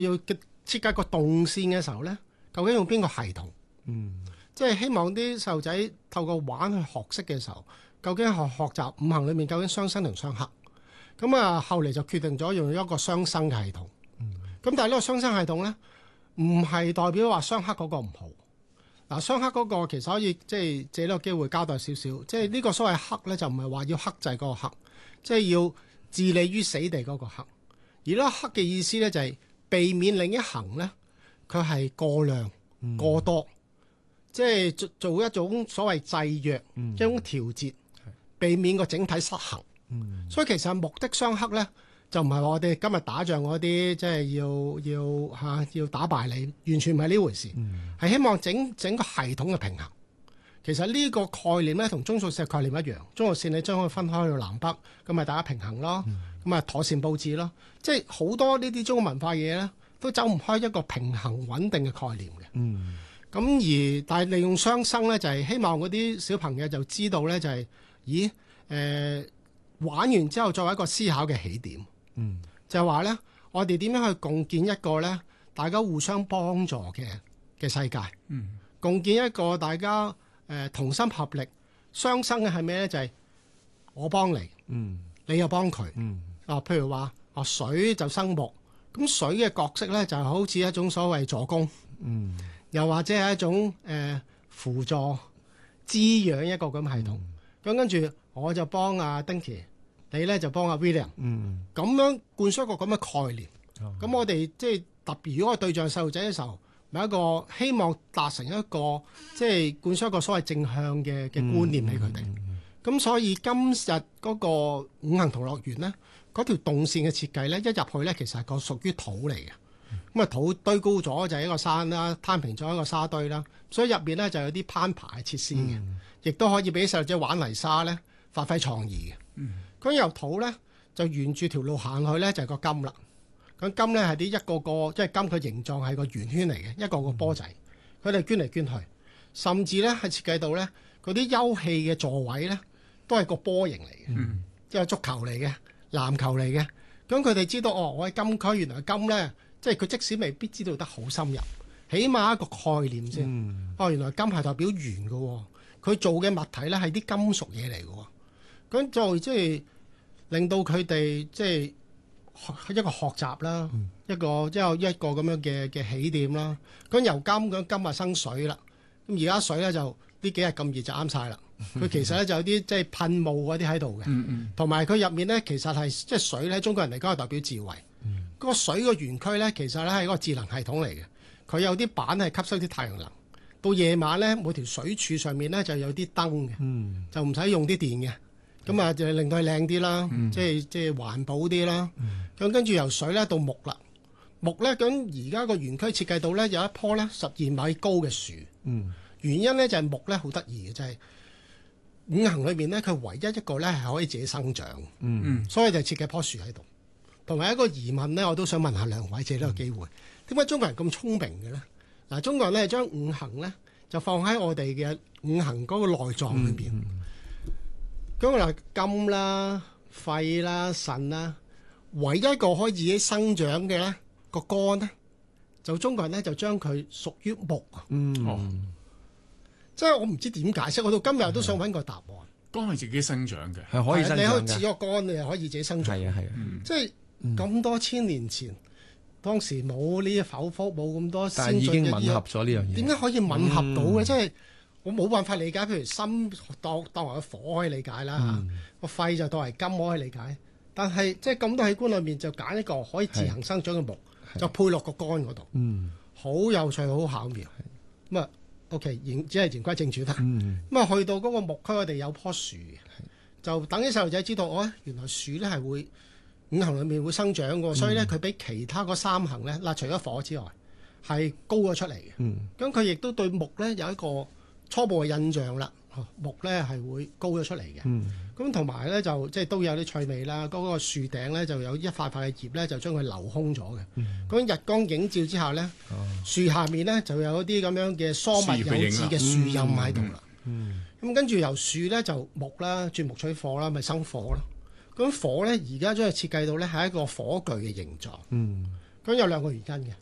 要設計個動線嘅時候咧，究竟用邊個系統？即係希望啲細路仔透過玩去學識嘅時候，究竟學習五行裏面究竟雙生同雙克？咁啊，後嚟就決定咗用一個雙生嘅系統。咁但係呢個雙生系統咧，唔係代表話雙克嗰個唔好。嗱，雙克嗰個其實可以即係借呢個機會交代少少，即係呢個所謂克咧，就唔係話要克制嗰個克，即係要置你於死地嗰個克。而呢個克嘅意思咧，就係避免另一行咧，佢係過量過多，即係做一種所謂制約，一種調節，避免個整體失衡。所以其實目的雙克咧，就唔係話我哋今日打仗嗰啲，即係要打敗你，完全唔係呢回事，係希望整個系統嘅平衡。其實呢個概念咧，同中數線嘅概念一樣。中數線你將佢分開到南北，咁咪大家平衡咯，咁啊妥善佈置咯。即係好多呢啲中國文化嘢咧，都走唔開一個平衡穩定嘅概念嘅。但係利用雙生咧，就係希望嗰啲小朋友就知道咧，就係玩完之後作為一個思考嘅起點。就係話咧，我哋點樣去共建一個咧，大家互相幫助嘅世界。共建一個大家同心合力。雙生嘅係咩咧？就係我幫你，你又幫佢。譬如話水就生木，咁水嘅角色咧就好似一種所謂助攻，又或者係一種輔助滋養一個咁系統。咁跟住我就幫阿 Dinky，你咧就幫阿 William，咁樣灌輸一個咁嘅概念。咁我哋即係特別，如果我對象細路仔嘅時候，咪一個希望達成一個即係灌輸一個所謂正向嘅觀念俾佢哋。咁所以今日嗰個五行同樂園咧，嗰條動線嘅設計咧，一入去咧，其實係個屬於土嚟嘅。咁啊土堆高咗就係一個山啦，攤平咗一個沙堆啦，所以入面咧就有啲攀爬嘅設施嘅，亦都可以俾細路仔玩泥沙咧，發揮創意嘅。咁由土咧就沿住條路行去咧，就係個金啦。咁金咧係啲一個個，即係金嘅形狀係個圓圈嚟嘅，一個個波仔，佢哋捐嚟捐去，甚至咧係設計到咧嗰啲休憩嘅座位咧都係個波形嚟嘅，即係足球嚟嘅、籃球嚟嘅。咁佢哋知道我喺金區，原來金咧，即係佢即使未必知道得好深入，起碼一個概念先。原來金係代表圓嘅，佢做嘅物體咧係啲金屬嘢嚟嘅。咁就即係令到佢哋即係一個學習啦，一個咁樣嘅起點啦。咁由金啊生水啦。咁而家水咧就呢幾日咁熱就啱晒啦。佢其實咧就有啲即係噴霧嗰啲喺度嘅，同埋佢入面咧其實係即係水咧，中國人嚟講係代表智慧。嗰個水個園區咧其實咧係一個智能系統嚟嘅，佢有啲板係吸收啲太陽能。到夜晚咧每條水柱上面咧就有啲燈嘅，就唔使用啲電嘅。咁啊，就令到佢靚啲啦，即係環保啲啦。咁跟住由水咧到木啦，木咧咁而家個園區設計到咧有一棵咧12米高嘅樹。原因咧就係木咧好得意嘅，就係五行裏面咧佢唯一一個咧係可以自己生長。所以就設計棵樹喺度。同埋一個疑問咧，我都想問下兩位，借呢個機會，點解中國人咁聰明嘅咧？嗱，中國人咧將五行咧就放喺我哋嘅五行嗰個內臟裏邊。咁嗱，金啦、肺啦、腎啦，唯一一個可以自己生長嘅咧個肝咧，就中國人咧就將佢屬於木。即係我唔知點解釋，我到今日都想揾個答案。 肝係自己生長嘅， 係可以生長嘅。 你可以自個肝，你又可以自己生長。 係啊。 即係咁多千年前，當時冇呢啲剖腹，冇咁多先進嘅醫學， 但已經吻合咗呢樣嘢。 點解可以吻合到嘅？即係我冇辦法理解。譬如心當為個火可以理解啦，個肺就當為金可以理解。但係即係咁多器官裏面就揀一個可以自行生長嘅木，就配落個肝嗰度。好有趣，好巧妙。咁啊，OK，只係言歸正傳啦。咁啊，去到嗰個木區，我哋有棵樹嘅，就等啲細路仔知道，原來樹咧係會五行裏面會生長嘅，所以咧佢比其他嗰三行咧，除咗火之外，係高咗出嚟嘅。咁佢亦都對木咧有一個初步嘅印象啦。木咧係會高咗出嚟嘅。咁同埋咧就即係都有啲趣味啦。嗰個樹頂咧就有一塊塊嘅葉咧，就將佢留空咗嘅。咁日光映照之下咧，樹下面咧就有一啲咁樣嘅疏密有致嘅樹蔭喺度啦。咁跟住由樹咧就木啦，鑽木取火啦，咪生火咯。咁火咧而家將佢設計到咧係一個火炬嘅形狀。 咁有兩個原因嘅。